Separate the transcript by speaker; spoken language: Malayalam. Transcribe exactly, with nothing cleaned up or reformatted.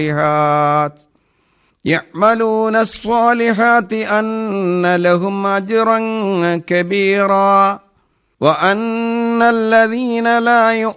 Speaker 1: يعملون الصالحات أن لهم أجرا كبيرا وأن الذين لا يؤمنون